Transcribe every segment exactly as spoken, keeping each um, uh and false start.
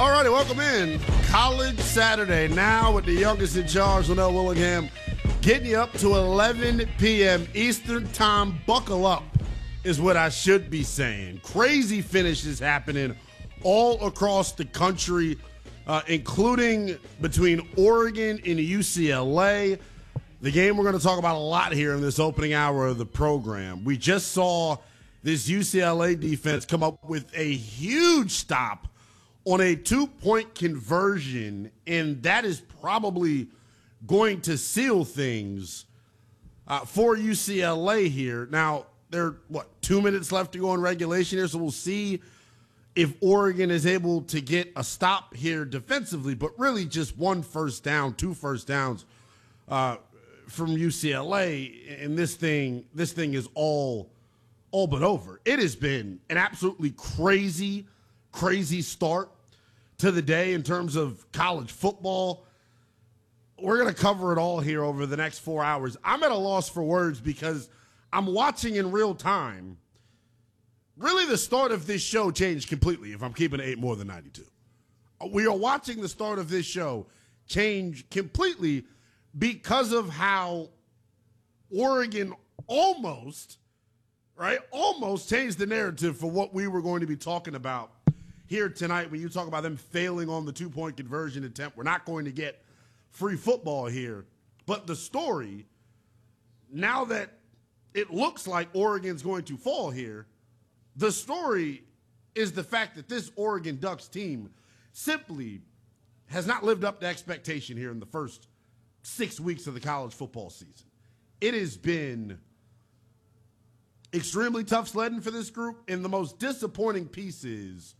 All righty, welcome in. College Saturday now with the youngest in charge, Linnell Willingham, getting you up to eleven p.m. Eastern time. Buckle up is what I should be saying. Crazy finishes happening all across the country, uh, including between Oregon and U C L A. The game we're going to talk about a lot here in this opening hour of the program. We just saw this U C L A defense come up with a huge stop on a two-point conversion, and that is probably going to seal things uh, for U C L A here. Now, there are, what, two minutes left to go in regulation here, so we'll see if Oregon is able to get a stop here defensively, but really just one first down, two first downs uh, from U C L A, and this thing, this thing is all, all but over. It has been an absolutely crazy, crazy start to the day in terms of college football. We're going to cover it all here over the next four hours. I'm at a loss for words because I'm watching in real time. Really, the start of this show changed completely if I'm keeping it eight more than ninety-two. We are watching the start of this show change completely because of how Oregon almost, right, almost changed the narrative for what we were going to be talking about here tonight. When you talk about them failing on the two-point conversion attempt, we're not going to get free football here. But the story, now that it looks like Oregon's going to fall here, the story is the fact that this Oregon Ducks team simply has not lived up to expectation here in the first six weeks of the college football season. It has been extremely tough sledding for this group, and the most disappointing piece is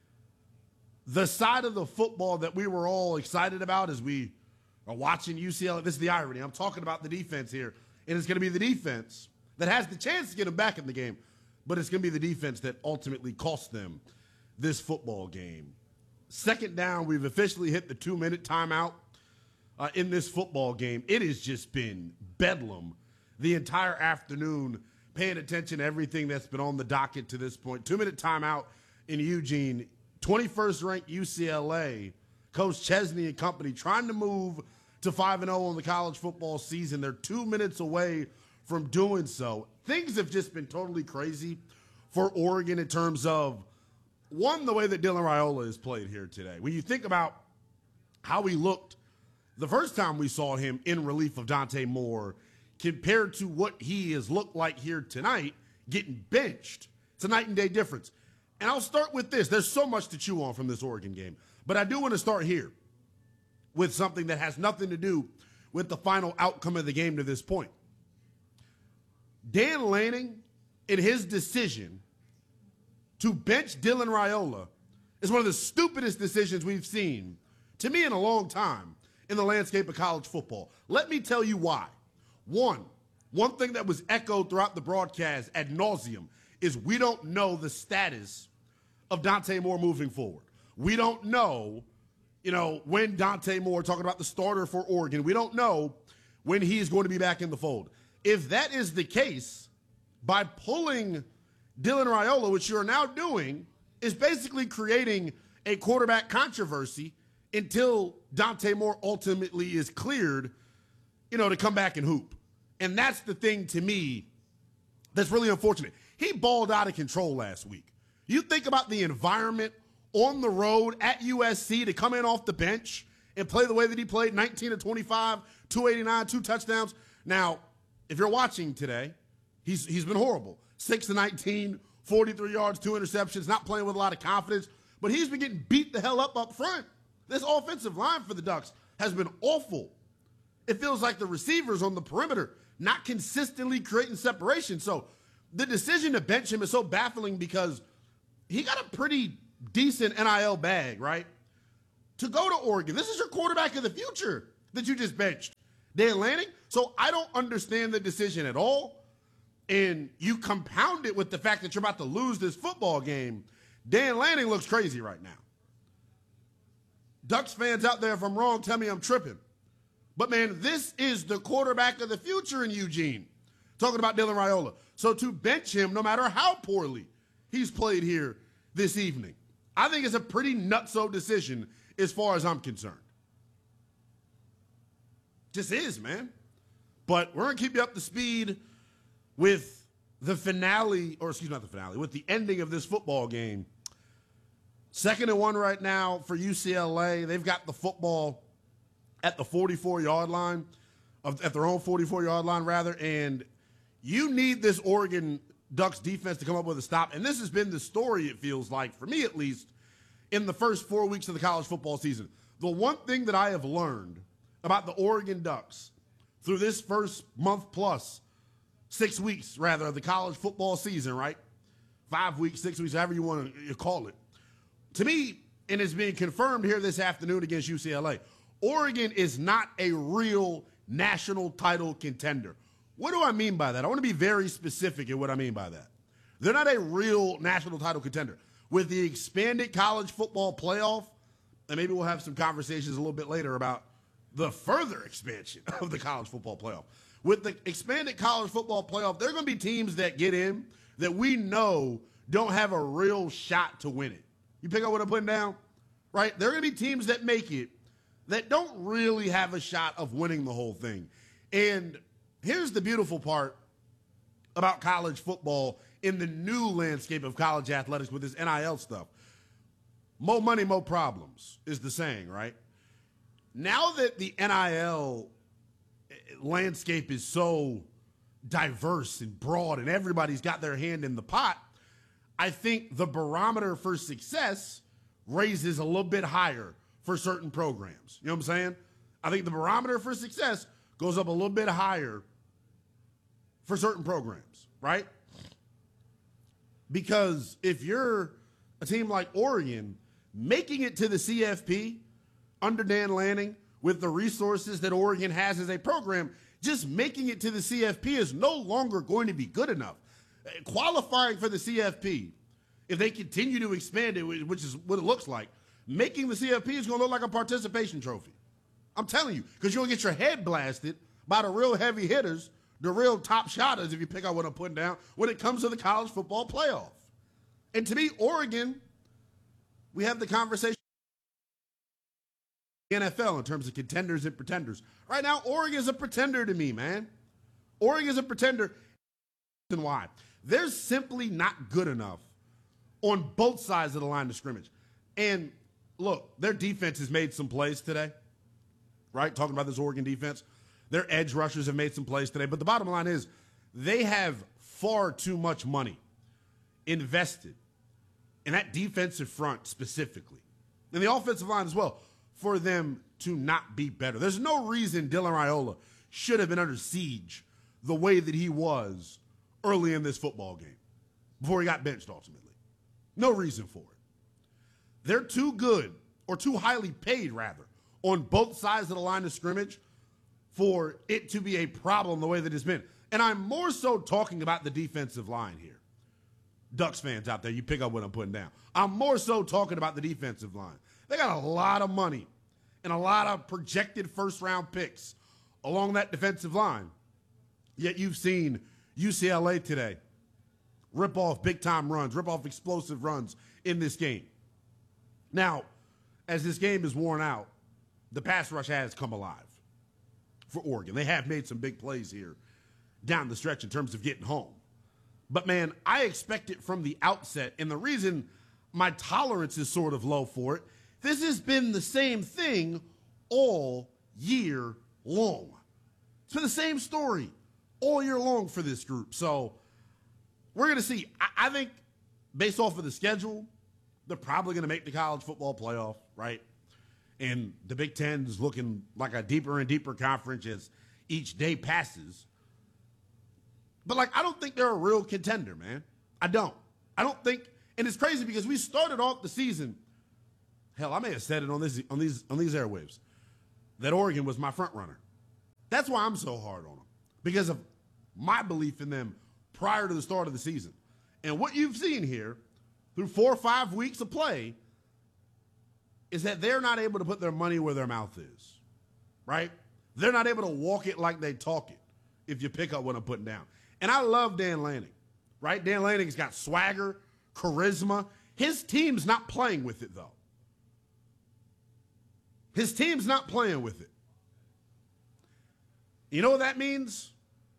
the side of the football that we were all excited about as we are watching U C L A. This is the irony. I'm talking about the defense here, and it's going to be the defense that has the chance to get them back in the game, but it's going to be the defense that ultimately cost them this football game. Second down, we've officially hit the two-minute timeout uh, in this football game. It has just been bedlam the entire afternoon, paying attention to everything that's been on the docket to this point. Two-minute timeout in Eugene. twenty-first ranked U C L A, Coach Chesney and company trying to move to five and oh on the college football season. They're two minutes away from doing so. Things have just been totally crazy for Oregon in terms of, one, the way that Dylan Raiola has played here today. When you think about how he looked the first time we saw him in relief of Dante Moore compared to what he has looked like here tonight, getting benched, it's a night and day difference. And I'll start with this. There's so much to chew on from this Oregon game. But I do want to start here with something that has nothing to do with the final outcome of the game to this point. Dan Lanning, in his decision to bench Dylan Raiola, is one of the stupidest decisions we've seen, to me, in a long time in the landscape of college football. Let me tell you why. One, one thing that was echoed throughout the broadcast ad nauseum is we don't know the status of Dante Moore moving forward. We don't know, you know, when Dante Moore, talking about the starter for Oregon, we don't know when he's going to be back in the fold. If that is the case, by pulling Dylan Raiola, which you're now doing, is basically creating a quarterback controversy until Dante Moore ultimately is cleared, you know, to come back and hoop. And that's the thing to me that's really unfortunate. He balled out of control last week. You think about the environment on the road at U S C to come in off the bench and play the way that he played, nineteen to twenty-five, two eighty-nine, two touchdowns. Now, if you're watching today, he's he's been horrible. six to nineteen, forty-three yards, two interceptions, not playing with a lot of confidence, but he's been getting beat the hell up up front. This offensive line for the Ducks has been awful. It feels like the receivers on the perimeter not consistently creating separation. So the decision to bench him is so baffling because he got a pretty decent N I L bag, right? To go to Oregon. This is your quarterback of the future that you just benched, Dan Lanning. So I don't understand the decision at all. And you compound it with the fact that you're about to lose this football game. Dan Lanning looks crazy right now. Ducks fans out there, if I'm wrong, tell me I'm tripping. But, man, this is the quarterback of the future in Eugene. Talking about Dylan Raiola. So to bench him, no matter how poorly he's played here this evening, I think it's a pretty nutso decision as far as I'm concerned. Just is, man. But we're going to keep you up to speed with the finale, or excuse me, not the finale, with the ending of this football game. Second and one right now for U C L A. They've got the football at the forty-four-yard line, of, at their own forty-four-yard line, rather, and you need this Oregon Ducks defense to come up with a stop. And this has been the story, it feels like, for me at least, in the first four weeks of the college football season. The one thing that I have learned about the Oregon Ducks through this first month plus, six weeks, rather, of the college football season, right? Five weeks, six weeks, however you want to call it. To me, and it's being confirmed here this afternoon against U C L A, Oregon is not a real national title contender. What do I mean by that? I want to be very specific in what I mean by that. They're not a real national title contender. With the expanded college football playoff, and maybe we'll have some conversations a little bit later about the further expansion of the college football playoff. With the expanded college football playoff, there are going to be teams that get in that we know don't have a real shot to win it. You pick up what I'm putting down? Right? There are going to be teams that make it that don't really have a shot of winning the whole thing. And here's the beautiful part about college football in the new landscape of college athletics with this N I L stuff. More money, more problems is the saying, right? Now that the N I L landscape is so diverse and broad and everybody's got their hand in the pot, I think the barometer for success raises a little bit higher for certain programs. You know what I'm saying? I think the barometer for success goes up a little bit higher for certain programs, right? Because if you're a team like Oregon, making it to the C F P under Dan Lanning with the resources that Oregon has as a program, just making it to the C F P is no longer going to be good enough. Qualifying for the C F P, if they continue to expand it, which is what it looks like, making the C F P is going to look like a participation trophy. I'm telling you, because you'll get your head blasted by the real heavy hitters, the real top shotters, if you pick out what I'm putting down, when it comes to the college football playoff. And to me, Oregon, we have the conversation N F L in terms of contenders and pretenders. Right now, Oregon is a pretender to me, man. Oregon is a pretender. And why? They're simply not good enough on both sides of the line of scrimmage. And look, their defense has made some plays today, right? Talking about this Oregon defense. Their edge rushers have made some plays today. But the bottom line is they have far too much money invested in that defensive front specifically, and the offensive line as well, for them to not be better. There's no reason Dylan Raiola should have been under siege the way that he was early in this football game before he got benched ultimately. No reason for it. They're too good, or too highly paid rather, on both sides of the line of scrimmage for it to be a problem the way that it's been. And I'm more so talking about the defensive line here. Ducks fans out there, you pick up what I'm putting down. I'm more so talking about the defensive line. They got a lot of money and a lot of projected first-round picks along that defensive line. Yet you've seen U C L A today rip off big-time runs, rip off explosive runs in this game. Now, as this game is worn out, the pass rush has come alive for Oregon. They have made some big plays here down the stretch in terms of getting home. But, man, I expect it from the outset, and the reason my tolerance is sort of low for it, this has been the same thing all year long. It's been the same story all year long for this group. So we're going to see. I, I think based off of the schedule, they're probably going to make the college football playoff, right? And the Big Ten is looking like a deeper and deeper conference as each day passes. But, like, I don't think they're a real contender, man. I don't. I don't think, and it's crazy because we started off the season, hell, I may have said it on this on these on these airwaves, that Oregon was my front runner. That's why I'm so hard on them, because of my belief in them prior to the start of the season. And what you've seen here through four or five weeks of play is that they're not able to put their money where their mouth is, right? They're not able to walk it like they talk it, if you pick up what I'm putting down. And I love Dan Lanning, right? Dan Lanning's got swagger, charisma. His team's not playing with it, though. His team's not playing with it. You know what that means?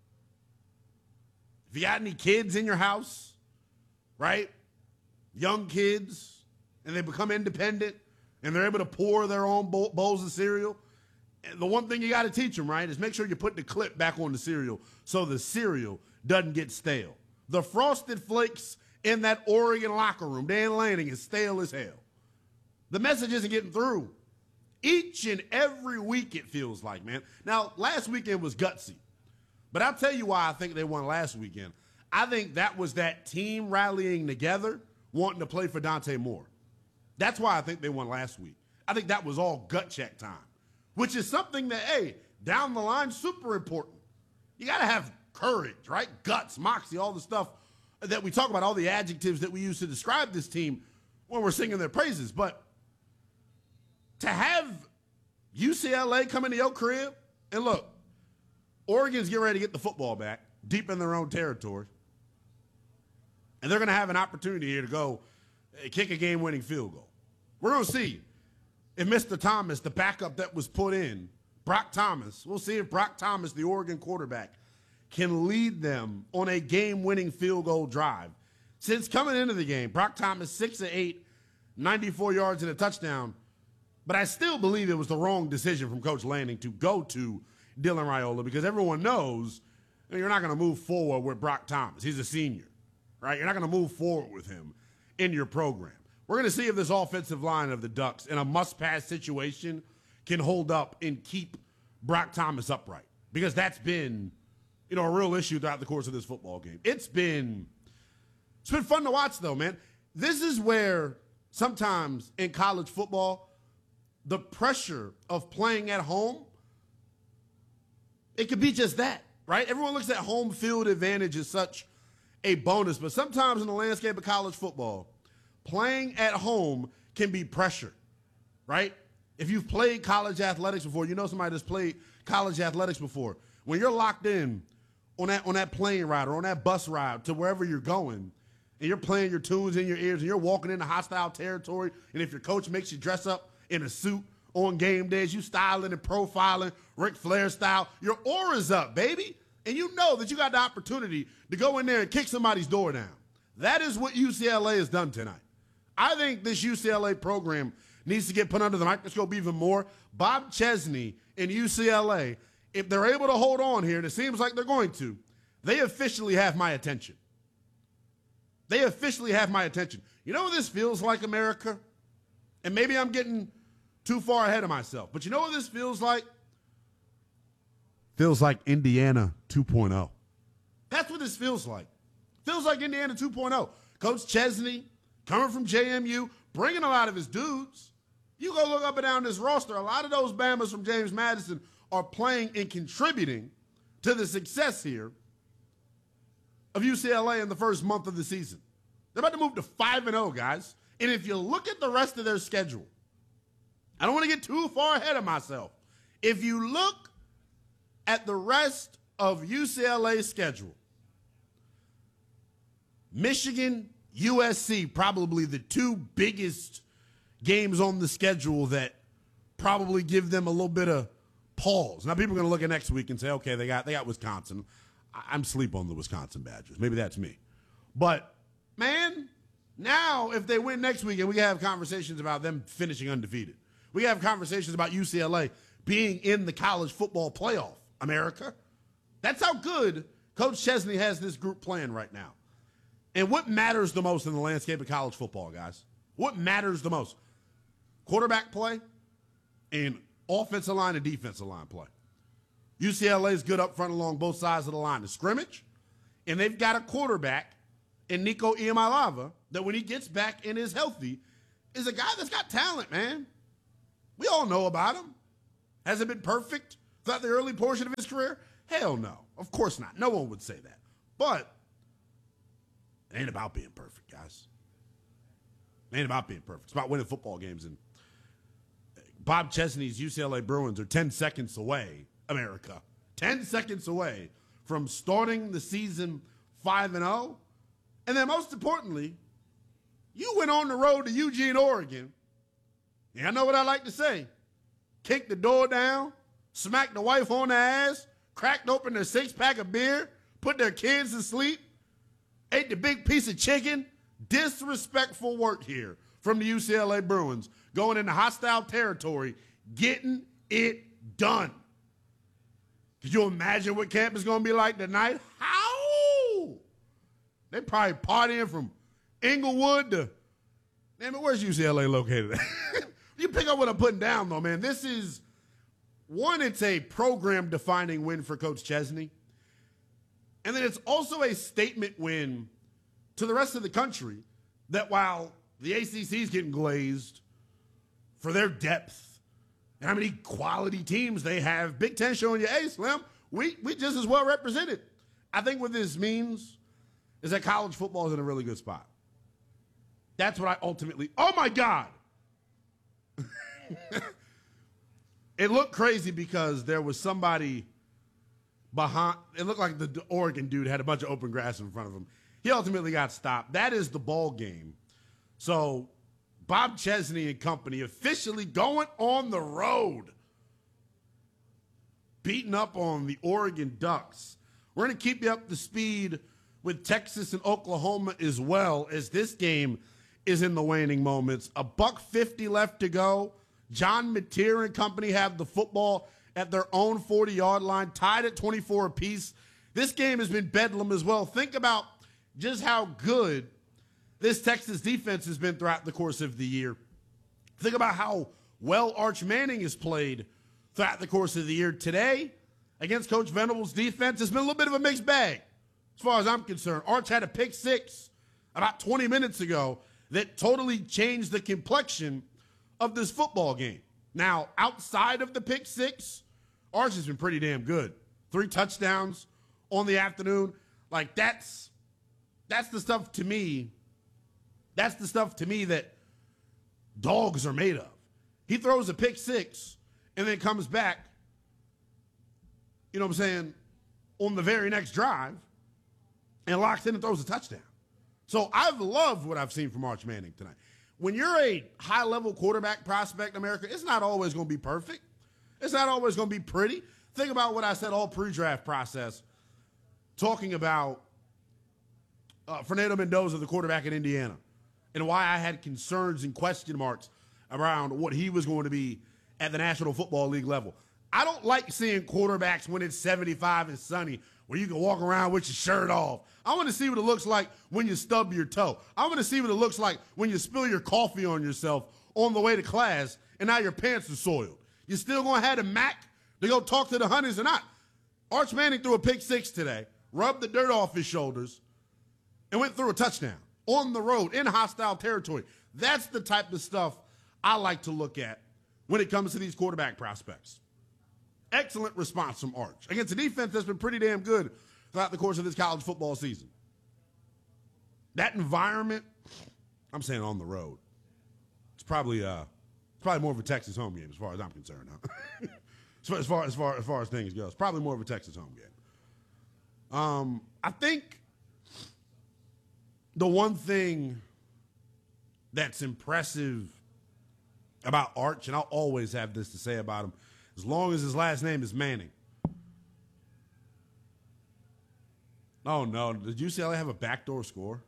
If you got any kids in your house, right? Young kids, and they become independent, and they're able to pour their own bowls of cereal, the one thing you got to teach them, right, is make sure you put the clip back on the cereal so the cereal doesn't get stale. The Frosted Flakes in that Oregon locker room, Dan Lanning, is stale as hell. The message isn't getting through. Each and every week it feels like, man. Now, last weekend was gutsy. But I'll tell you why I think they won last weekend. I think that was that team rallying together, wanting to play for Dante Moore. That's why I think they won last week. I think that was all gut check time, which is something that, hey, down the line, super important. You got to have courage, right? Guts, moxie, all the stuff that we talk about, all the adjectives that we use to describe this team when we're singing their praises. But to have U C L A come into your crib, and look, Oregon's getting ready to get the football back deep in their own territory, and they're going to have an opportunity here to go kick a game-winning field goal. We're going to see if Mister Thomas, the backup that was put in, Brock Thomas, we'll see if Brock Thomas, the Oregon quarterback, can lead them on a game-winning field goal drive. Since coming into the game, Brock Thomas, six of eight, ninety-four yards and a touchdown, but I still believe it was the wrong decision from Coach Lanning to go to Dylan Raiola, because everyone knows you're not going to move forward with Brock Thomas. He's a senior, right? You're not going to move forward with him in your program. We're going to see if this offensive line of the Ducks in a must-pass situation can hold up and keep Brock Thomas upright, because that's been, you know, a real issue throughout the course of this football game. It's been, it's been fun to watch, though, man. This is where sometimes in college football, the pressure of playing at home, it could be just that, right? Everyone looks at home field advantage as such a bonus, but sometimes in the landscape of college football, playing at home can be pressure, right? If you've played college athletics before, you know somebody that's played college athletics before. When you're locked in on that, on that plane ride or on that bus ride to wherever you're going, and you're playing your tunes in your ears, and you're walking into hostile territory, and if your coach makes you dress up in a suit on game days, you styling and profiling, Ric Flair style, your aura's up, baby. And you know that you got the opportunity to go in there and kick somebody's door down. That is what U C L A has done tonight. I think this U C L A program needs to get put under the microscope even more. Bob Chesney and U C L A, if they're able to hold on here, and it seems like they're going to, they officially have my attention. They officially have my attention. You know what this feels like, America? And maybe I'm getting too far ahead of myself, but you know what this feels like? Feels like Indiana two point oh. That's what this feels like. Feels like Indiana two point oh. Coach Chesney, coming from J M U, bringing a lot of his dudes. You go look up and down this roster, a lot of those Bamas from James Madison are playing and contributing to the success here of U C L A in the first month of the season. They're about to move to five and oh, guys. And if you look at the rest of their schedule, I don't want to get too far ahead of myself. If you look at the rest of U C L A's schedule, Michigan, U S C, probably the two biggest games on the schedule that probably give them a little bit of pause. Now, people are going to look at next week and say, okay, they got they got Wisconsin. I'm sleep on the Wisconsin Badgers. Maybe that's me. But, man, now if they win next week, and we can have conversations about them finishing undefeated. We have conversations about U C L A being in the college football playoff, America. That's how good Coach Chesney has this group playing right now. And what matters the most in the landscape of college football, guys? What matters the most? Quarterback play and offensive line and defensive line play. U C L A is good up front along both sides of the line of scrimmage, and they've got a quarterback in Nico Iamaleava that when he gets back and is healthy is a guy that's got talent, man. We all know about him. Has it been perfect throughout the early portion of his career? Hell no. Of course not. No one would say that. But it ain't about being perfect, guys. It ain't about being perfect. It's about winning football games. And Bob Chesney's U C L A Bruins are ten seconds away, America, ten seconds away from starting the season five and oh. And then most importantly, You went on the road to Eugene, Oregon. And I know what I like to say. Kicked the door down, smacked the wife on the ass, cracked open their six-pack of beer, put their kids to sleep, ate the big piece of chicken. Disrespectful work here from the U C L A Bruins, going into hostile territory, getting it done. Could you imagine what camp is going to be like tonight? How? They probably partying from Inglewood to, damn it, where's U C L A located? You pick up what I'm putting down, though, man. This is, one, it's a program-defining win for Coach Chesney. And then it's also a statement win to the rest of the country that while the A C C is getting glazed for their depth and how many quality teams they have, Big Ten showing you, hey, Slim, we, we just as well represented. I think what this means is that college football is in a really good spot. That's what I ultimately, oh, my God. It looked crazy because there was somebody behind. It looked like the Oregon dude had a bunch of open grass in front of him. He ultimately got stopped. That is the ball game. So Bob Chesney and company officially going on the road, beating up on the Oregon Ducks. We're going to keep you up to speed with Texas and Oklahoma as well, as this game is in the waning moments. A buck fifty left to go. John Mateer and company have the football at their own forty-yard line, tied at twenty-four apiece. This game has been bedlam as well. Think about just how good this Texas defense has been throughout the course of the year. Think about how well Arch Manning has played throughout the course of the year. Today, against Coach Venables' defense, it's been a little bit of a mixed bag as far as I'm concerned. Arch had a pick six about twenty minutes ago that totally changed the complexion of this football game. Now, outside of the pick six, Arch has been pretty damn good. Three touchdowns on the afternoon. Like, that's that's the stuff to me. That's the stuff to me that dogs are made of. He throws a pick six and then comes back, you know what I'm saying, on the very next drive and locks in and throws a touchdown. So I've loved what I've seen from Arch Manning tonight. When you're a high-level quarterback prospect in America, it's not always going to be perfect. It's not always going to be pretty. Think about what I said all pre-draft process, talking about uh, Fernando Mendoza, the quarterback in Indiana, and why I had concerns and question marks around what he was going to be at the National Football League level. I don't like seeing quarterbacks when it's seventy-five and sunny where you can walk around with your shirt off. I want to see what it looks like when you stub your toe. I want to see what it looks like when you spill your coffee on yourself on the way to class and now your pants are soiled. You still going to have a Mac to go talk to the honeys or not? Arch Manning threw a pick six today, rubbed the dirt off his shoulders, and went through a touchdown on the road in hostile territory. That's the type of stuff I like to look at when it comes to these quarterback prospects. Excellent response from Arch against a defense that's been pretty damn good throughout the course of this college football season. That environment, I'm saying on the road, it's probably uh, it's probably more of a Texas home game as far as I'm concerned. Huh? as far as far as far as things go, it's probably more of a Texas home game. Um, I think the one thing that's impressive about Arch, and I'll always have this to say about him, as long as his last name is Manning. Oh, no. Did U C L A have a backdoor score?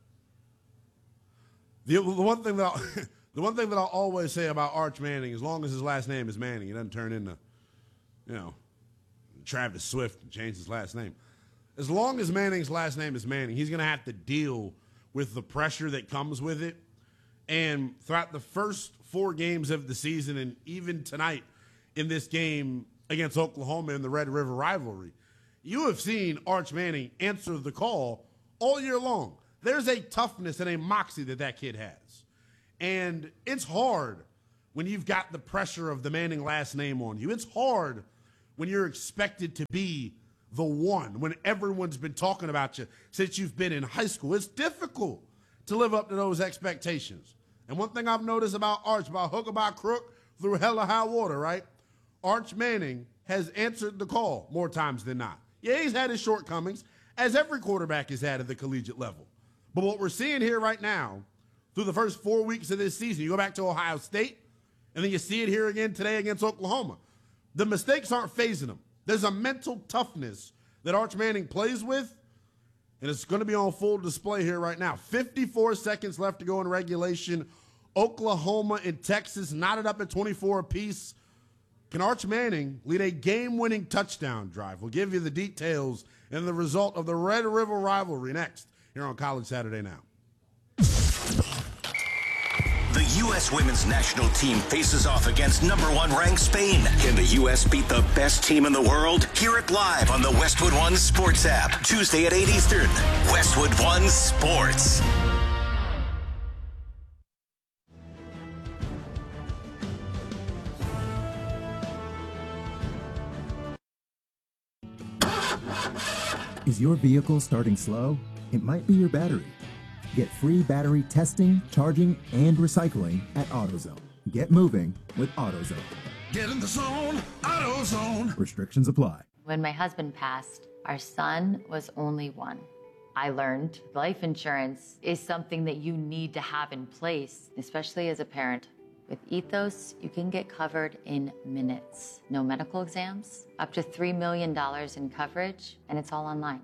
The, the, one thing that I'll, the one thing that I'll always say about Arch Manning, as long as his last name is Manning, he doesn't turn into, you know, Travis Swift and change his last name. As long as Manning's last name is Manning, he's going to have to deal with the pressure that comes with it. And throughout the first four games of the season, and even tonight, in this game against Oklahoma in the Red River rivalry, you have seen Arch Manning answer the call all year long. There's a toughness and a moxie that that kid has. And it's hard when you've got the pressure of the Manning last name on you. It's hard when you're expected to be the one, when everyone's been talking about you since you've been in high school. It's difficult to live up to those expectations. And one thing I've noticed about Arch, about hook or by crook, through hell or high water, right? Arch Manning has answered the call more times than not. Yeah, he's had his shortcomings, as every quarterback has had at the collegiate level. But what we're seeing here right now, through through the first four weeks of this season. You go back to Ohio State, and then you see it here again today against Oklahoma. The mistakes aren't phasing them. There's a mental toughness that Arch Manning plays with, and it's going to be on full display here right now. fifty-four seconds left to go in regulation. Oklahoma and Texas knotted up at twenty-four apiece. Can Arch Manning lead a game-winning touchdown drive? We'll give you the details and the result of the Red River rivalry next here on College Saturday Now. The U S women's national team faces off against number one ranked Spain. Can the U S beat the best team in the world? Hear it live on the Westwood One Sports app. Tuesday at eight Eastern. Westwood One Sports. Is your vehicle starting slow? It might be your battery. Get free battery testing, charging, and recycling at AutoZone. Get moving with AutoZone. Get in the zone, AutoZone. Restrictions apply. When my husband passed, our son was only one. I learned life insurance is something that you need to have in place, especially as a parent. With Ethos, you can get covered in minutes. No medical exams, up to three million dollars in coverage, and it's all online.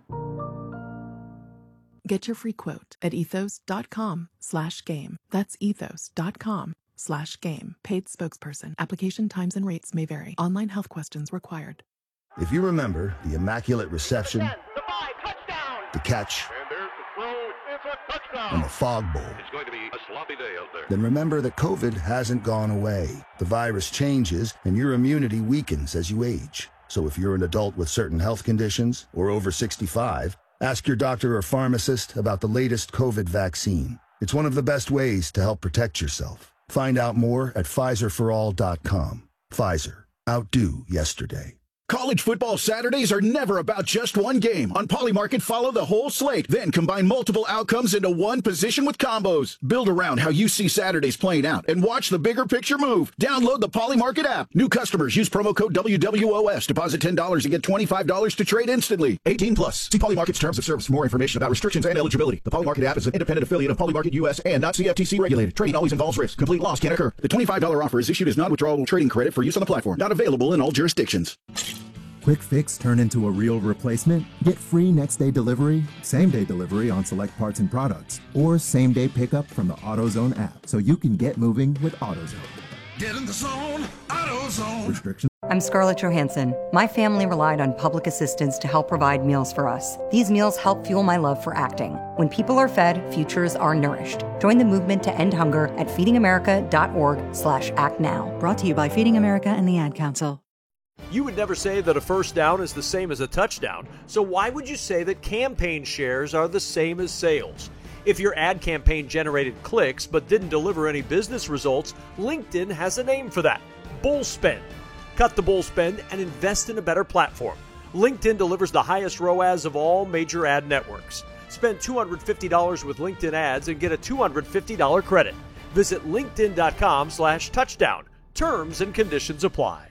Get your free quote at ethos.com slash game. That's ethos.com slash game. Paid spokesperson. Application times and rates may vary. Online health questions required. If you remember the Immaculate Reception, the five, touchdown. the catch, And there's the throw. It's a touchdown. and the Fog Bowl, It's going to be a sloppy day out there. then remember that COVID hasn't gone away. The virus changes, and your immunity weakens as you age. So if you're an adult with certain health conditions or over sixty-five, ask your doctor or pharmacist about the latest COVID vaccine. It's one of the best ways to help protect yourself. Find out more at Pfizer for all dot com. Pfizer. Outdo yesterday. College football Saturdays are never about just one game. On Polymarket, follow the whole slate, then combine multiple outcomes into one position with combos. Build around how you see Saturdays playing out and watch the bigger picture move. Download the Polymarket app. New customers use promo code W W O S. Deposit ten dollars and get twenty-five dollars to trade instantly. eighteen plus. See Polymarket's terms of service for more information about restrictions and eligibility. The Polymarket app is an independent affiliate of Polymarket U S and not C F T C regulated. Trading always involves risk. Complete loss can occur. The twenty-five dollars offer is issued as non-withdrawable trading credit for use on the platform. Not available in all jurisdictions. Quick fix turn into a real replacement? Get free next day delivery, same day delivery on select parts and products, or same day pickup from the AutoZone app so you can get moving with AutoZone. Get in the zone, AutoZone. Restrictions. I'm Scarlett Johansson. My family relied on public assistance to help provide meals for us. These meals help fuel my love for acting. When people are fed, futures are nourished. Join the movement to end hunger at feedingamerica.org slash act now. Brought to you by Feeding America and the Ad Council. You would never say that a first down is the same as a touchdown, so why would you say that campaign shares are the same as sales? If your ad campaign generated clicks but didn't deliver any business results, LinkedIn has a name for that: bull spend. Cut the bull spend and invest in a better platform. LinkedIn delivers the highest R O A S of all major ad networks. Spend two hundred fifty dollars with LinkedIn ads and get a two hundred fifty dollars credit. Visit linkedin.com slash touchdown. Terms and conditions apply.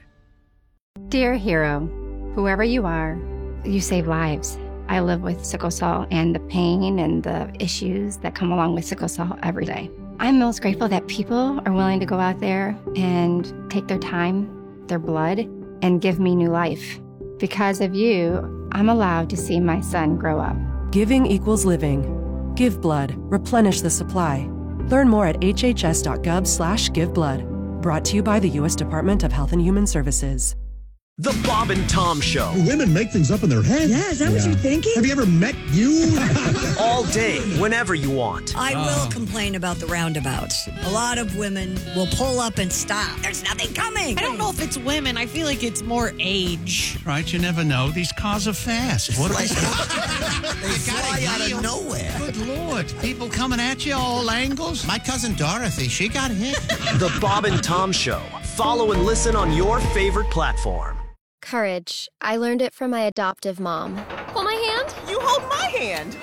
Dear hero, whoever you are, you save lives. I live with sickle cell and the pain and the issues that come along with sickle cell every day. I'm most grateful that people are willing to go out there and take their time, their blood, and give me new life. Because of you, I'm allowed to see my son grow up. Giving equals living. Give blood. Replenish the supply. Learn more at hhs.gov slash give blood. Brought to you by the U S Department of Health and Human Services. The Bob and Tom Show. Women make things up in their head. Yeah, is that yeah. what you're thinking? Have you ever met you? All day, whenever you want. I oh. will complain about the roundabouts. A lot of women will pull up and stop. There's nothing coming. I don't know if it's women. I feel like it's more age. Right, you never know. These cars are fast. What like, they fly out of nowhere. Good Lord. People coming at you all angles. My cousin Dorothy, she got hit. The Bob and Tom Show. Follow and listen on your favorite platform. Courage. I learned it from my adoptive mom. Hold my hand. You hold my hand.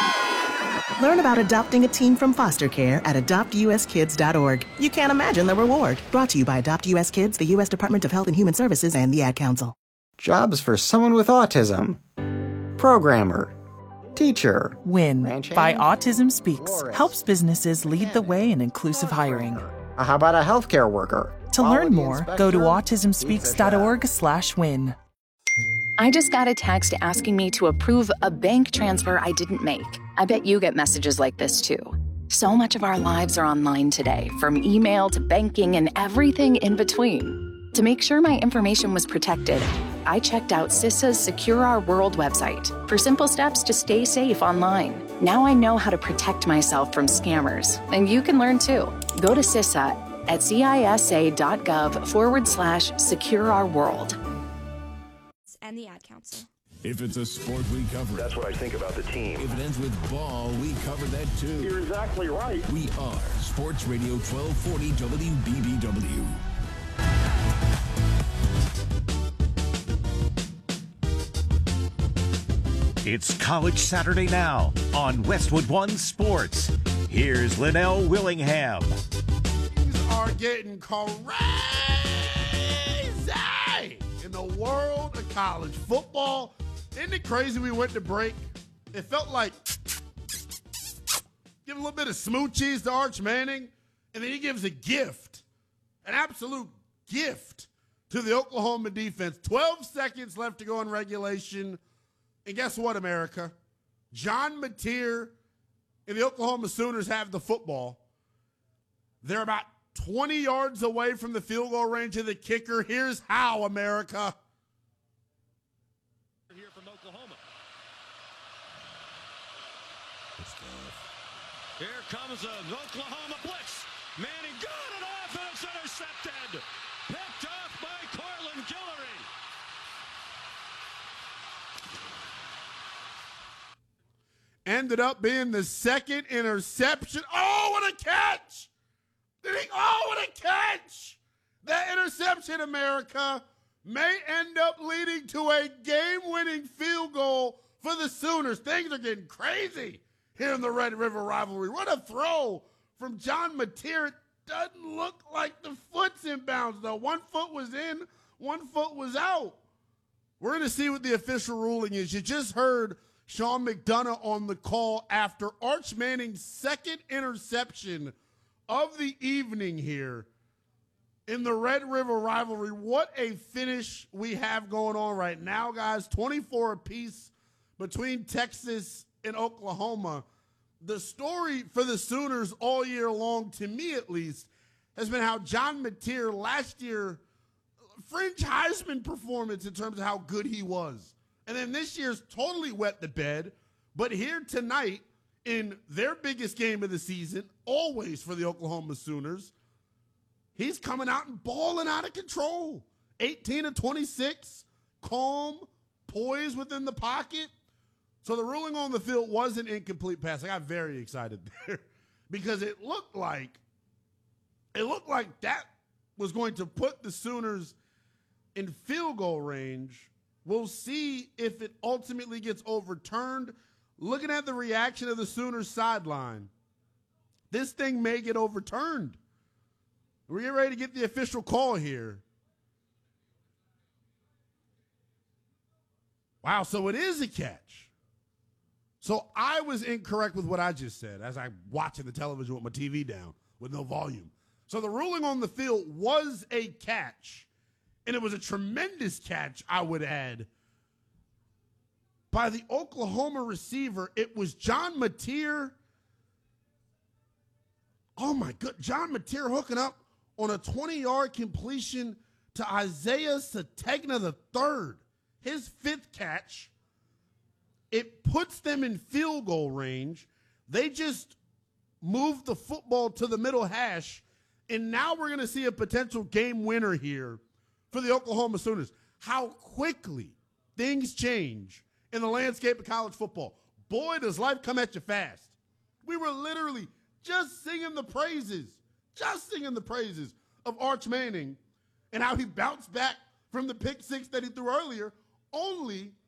Learn about adopting a teen from foster care at adopt u s kids dot org. You can't imagine the reward. Brought to you by Adopt U S Kids, the U S Department of Health and Human Services, and the Ad Council. Jobs for someone with autism. Programmer. Teacher. WIN by Autism Speaks helps businesses lead the way in inclusive hiring. How about a healthcare worker? To learn more, go to autism speaks dot org slash win. I just got a text asking me to approve a bank transfer I didn't make. I bet you get messages like this too. So much of our lives are online today, from email to banking and everything in between. To make sure my information was protected, I checked out CISA's Secure Our World website for simple steps to stay safe online. Now I know how to protect myself from scammers, and you can learn too. Go to CISA at cisa.gov forward slash secure our world. And the Ad Council. If it's a sport, we cover it. That's what I think about the team. If it ends with ball, we cover that too. You're exactly right. We are Sports Radio twelve forty W B B W. It's College Saturday now on Westwood One Sports. Here's Linnell Willingham. Things are getting crazy in the world of college football. Isn't it crazy we went to break? It felt like give a little bit of smoochies to Arch Manning, and then he gives a gift, an absolute gift to the Oklahoma defense. twelve seconds left to go in regulation. And guess what, America? John Mateer and the Oklahoma Sooners have the football. They're about twenty yards away from the field goal range of the kicker. Here's how, America. Here from Oklahoma. Here comes an Oklahoma blitz. Manning got it off, and it's intercepted. Picked off by Corlin Guillory. Ended up being the second interception. Oh, what a catch! Did he? Oh, what a catch! That interception, America, may end up leading to a game-winning field goal for the Sooners. Things are getting crazy here in the Red River rivalry. What a throw from John Mateer. It doesn't look like the foot's in bounds, though. One foot was in, one foot was out. We're going to see what the official ruling is. You just heard Sean McDonough on the call after Arch Manning's second interception of the evening here in the Red River rivalry. What a finish we have going on right now, guys. twenty-four apiece between Texas and Oklahoma. The story for the Sooners all year long, to me at least, has been how John Mateer last year, fringe Heisman performance in terms of how good he was. And then this year's totally wet the bed. But here tonight, in their biggest game of the season, always for the Oklahoma Sooners, he's coming out and balling out of control. eighteen of twenty-six, calm, poised within the pocket. So the ruling on the field was an incomplete pass. I got very excited there because it looked like it looked like that was going to put the Sooners in field goal range. We'll see if it ultimately gets overturned. Looking at the reaction of the Sooners sideline, this thing may get overturned. We're getting ready to get the official call here. Wow, so it is a catch. So I was incorrect with what I just said as I'm watching the television with my T V down with no volume. So the ruling on the field was a catch. And it was a tremendous catch, I would add, by the Oklahoma receiver. It was John Mateer. Oh, my God. John Mateer hooking up on a twenty-yard completion to Isaiah Sategna the third. His fifth catch. It puts them in field goal range. They just moved the football to the middle hash, and now we're going to see a potential game winner here for the Oklahoma Sooners. How quickly things change in the landscape of college football. Boy, does life come at you fast. We were literally just singing the praises, just singing the praises of Arch Manning and how he bounced back from the pick six that he threw earlier, only